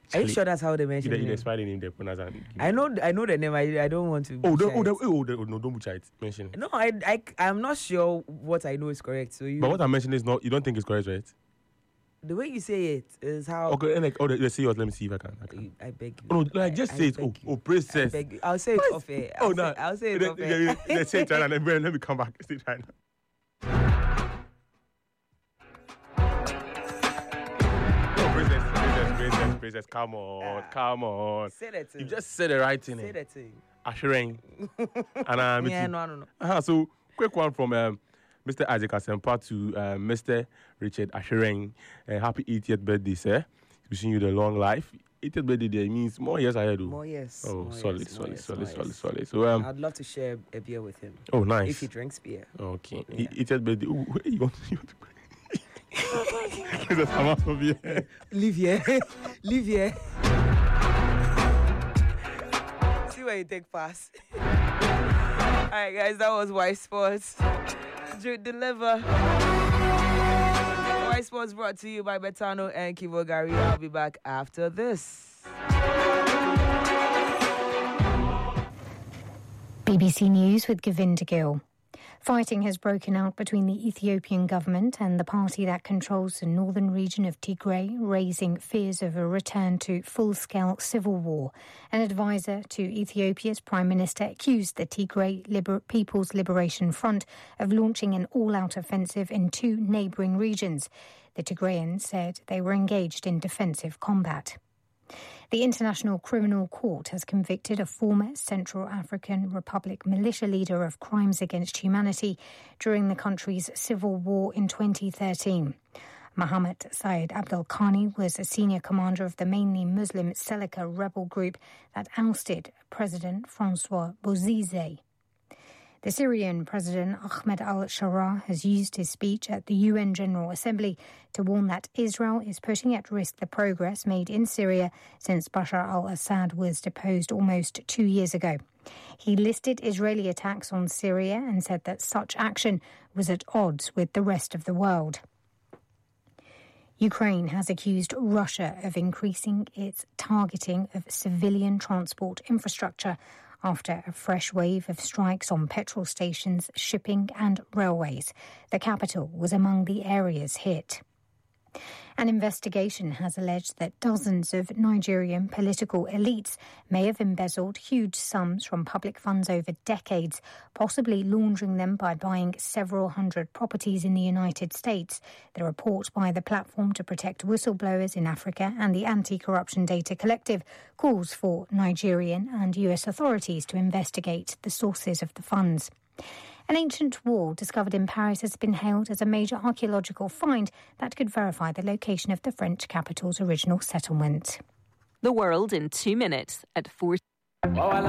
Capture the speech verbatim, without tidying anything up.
Are you sure that's how they mention it? it? The spelling name there. I know, I know the name. I, I don't want to. Oh, don't, oh, oh, oh, no, don't butcher it. Mention it. No, I, I, I'm not sure what I know is correct. So you. But what I'm mentioning is not. You don't think it's correct, right? The way you say it is how. Okay, and like, oh, let's see yours. Let me see if I can. I, can. I beg you. Oh, no, like, just I, say I it. Oh, you. oh, praise says. I'll say it off air. I'll Oh, say, no. I'll say it let, off air. Yeah, yeah, let's say it right now. Let me, let me come back. Say it right now. Oh, princess, princess, princess, princess. Come on, ah, come on. Say that thing. You just said the right thing. Say eh? that thing. Ashering. and um, yeah, no, no, no. Uh-huh, so, quick one from um, Mister Isaac Asempa to uh, Mister Richard Ashering. Uh, happy eightieth birthday, sir. Wishing you the long life. eightieth birthday there means more years ahead. More years. Oh, more solid, years, solid, years, solid, solid, years. solid. So um, I'd love to share a beer with him. Oh, nice. If he drinks beer. Okay. Yeah. eightieth birthday. Ooh, where you want to? There's a amount of beer. Leave here. Leave here. See where you take pass. All right, guys. That was Y Sports. Jude Deliver. Y Sports brought to you by Betano and Kivo Gary. I'll be back after this. B B C News with Govinda Gill. Fighting has broken out between the Ethiopian government and the party that controls the northern region of Tigray, raising fears of a return to full-scale civil war. An advisor to Ethiopia's prime minister accused the Tigray Liber- People's Liberation Front of launching an all-out offensive in two neighbouring regions. The Tigrayans said they were engaged in defensive combat. The International Criminal Court has convicted a former Central African Republic militia leader of crimes against humanity during the country's civil war in twenty thirteen. Mohammed Said Abdel Khani was a senior commander of the mainly Muslim Seleka rebel group that ousted President Francois Bozize. The Syrian President Ahmed al-Sharaa has used his speech at the U N General Assembly to warn that Israel is putting at risk the progress made in Syria since Bashar al-Assad was deposed almost two years ago. He listed Israeli attacks on Syria and said that such action was at odds with the rest of the world. Ukraine has accused Russia of increasing its targeting of civilian transport infrastructure after a fresh wave of strikes on petrol stations, shipping and railways. The capital was among the areas hit. An investigation has alleged that dozens of Nigerian political elites may have embezzled huge sums from public funds over decades, possibly laundering them by buying several hundred properties in the United States. The report by the Platform to Protect Whistleblowers in Africa and the Anti-Corruption Data Collective calls for Nigerian and U S authorities to investigate the sources of the funds. An ancient wall discovered in Paris has been hailed as a major archaeological find that could verify the location of the French capital's original settlement. The world in two minutes at four.